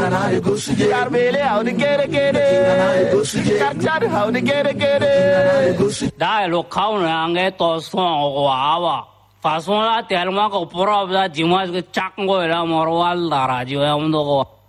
Carbele how to get it. Cachar how to get it. Dai lo khao na nge to suang wa wa. Fa suang la tel ma ko pro da ji ma ke chak ngo la mor wal da ra ji am do ko.